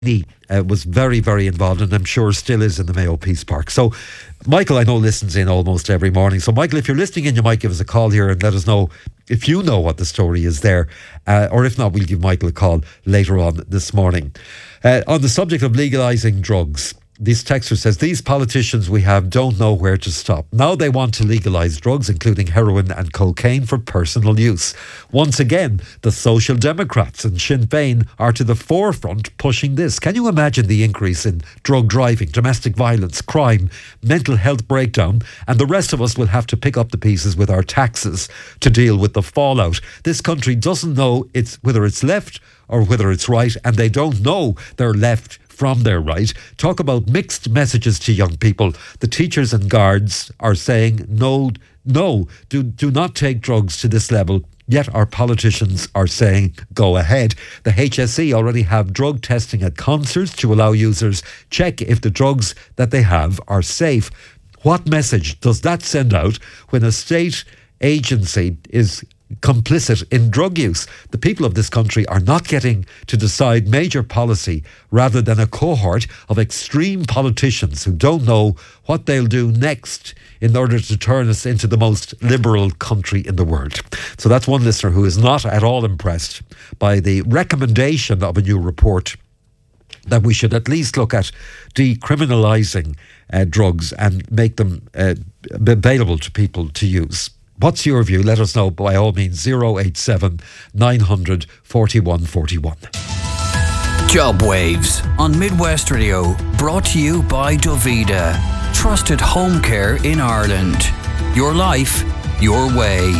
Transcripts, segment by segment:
was very, very involved, and I'm sure still is, in the Mayo Peace Park. So Michael, I know, listens in almost every morning. So Michael, if you're listening in, you might give us a call here and let us know if you know what the story is there, or if not, we'll give Michael a call later on this morning. On the subject of legalising drugs, this texter says, these politicians we have don't know where to stop. Now they want to legalise drugs, including heroin and cocaine, for personal use. Once again, the Social Democrats and Sinn Féin are to the forefront pushing this. Can you imagine the increase in drug driving, domestic violence, crime, mental health breakdown, and the rest of us will have to pick up the pieces with our taxes to deal with the fallout? This country doesn't know whether it's left or whether it's right, and they don't know they're left from their right. Talk about mixed messages to young people. The teachers and guards are saying no, do not take drugs to this level. Yet our politicians are saying go ahead. The HSE already have drug testing at concerts to allow users check if the drugs that they have are safe. What message does that send out when a state agency is complicit in drug use? The people of this country are not getting to decide major policy, rather than a cohort of extreme politicians who don't know what they'll do next in order to turn us into the most liberal country in the world. So that's one listener who is not at all impressed by the recommendation of a new report that we should at least look at decriminalising drugs and make them available to people to use. What's your view? Let us know by all means. 087 900 4141. Job Waves on Midwest Radio, brought to you by Dovida, trusted home care in Ireland. Your life, your way.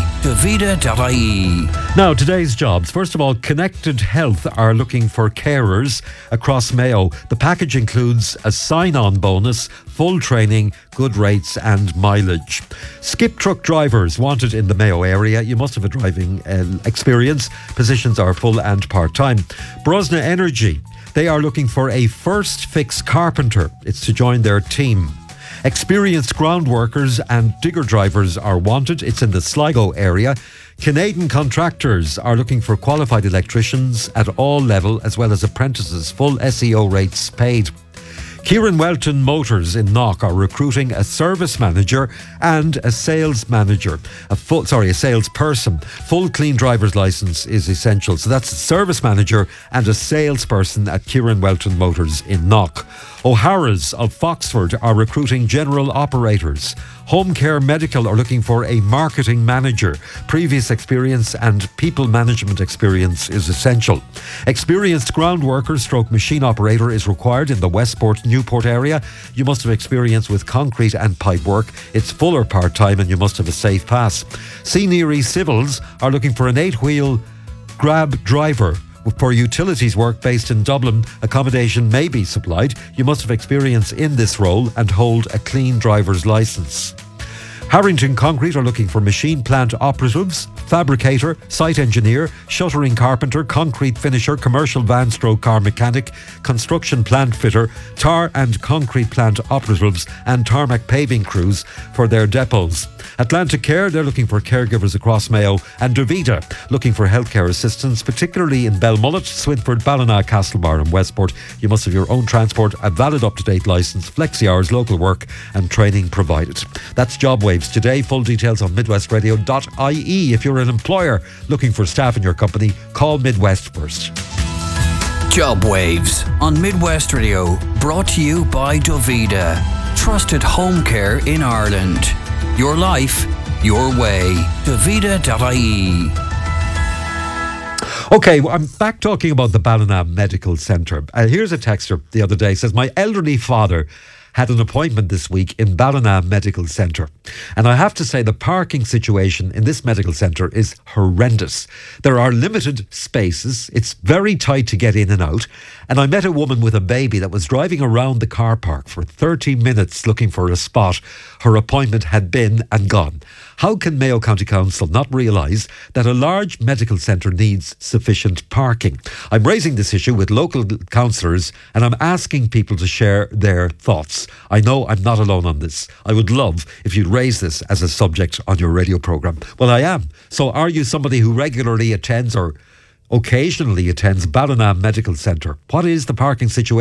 Dovida.ie. Now, today's jobs. First of all, Connected Health are looking for carers across Mayo. The package includes a sign-on bonus, full training, good rates and mileage. Skip truck drivers wanted in the Mayo area. You must have a driving experience. Positions are full and part-time. Brosna Energy, they are looking for a first fix carpenter. It's to join their team. Experienced ground workers and digger drivers are wanted. It's in the Sligo area. Canadian contractors are looking for qualified electricians at all level, as well as apprentices. Full SEO rates paid. Kieran Welton Motors in Knock are recruiting a service manager and a sales manager. A salesperson. Full clean driver's licence is essential. So that's a service manager and a salesperson at Kieran Welton Motors in Knock. O'Hara's of Foxford are recruiting general operators. Home Care Medical are looking for a marketing manager. Previous experience and people management experience is essential. Experienced ground worker / machine operator is required in the Westport Newport area. You must have experience with concrete and pipe work. It's full or part-time and you must have a safe pass. Senior Civils are looking for an 8-wheel grab driver. For utilities work based in Dublin, accommodation may be supplied. You must have experience in this role and hold a clean driver's licence. Harrington Concrete are looking for machine plant operatives, fabricator, site engineer, shuttering carpenter, concrete finisher, commercial van / car mechanic, construction plant fitter, tar and concrete plant operatives and tarmac paving crews for their depots. Atlantic Care, they're looking for caregivers across Mayo, and Dovida looking for healthcare assistance, particularly in Belmullet, Swinford, Ballina, Castlebar and Westport. You must have your own transport, a valid up-to-date licence, flexi hours, local work and training provided. That's Job Waves today. Full details on midwestradio.ie. If you're an employer looking for staff in your company, call Midwest first. Job Waves on Midwest Radio, brought to you by Dovida, trusted home care in Ireland. Your life, your way. Dovida.ie. Okay, I'm back talking about the Ballina Medical Centre. Here's a texter the other day, says, my elderly father had an appointment this week in Ballina Medical Centre. And I have to say the parking situation in this medical centre is horrendous. There are limited spaces. It's very tight to get in and out. And I met a woman with a baby that was driving around the car park for 30 minutes looking for a spot. Her appointment had been and gone. How can Mayo County Council not realise that a large medical centre needs sufficient parking? I'm raising this issue with local councillors and I'm asking people to share their thoughts. I know I'm not alone on this. I would love if you'd raise this as a subject on your radio programme. Well, I am. So are you somebody who regularly attends or occasionally attends Ballina Medical Centre. What is the parking situation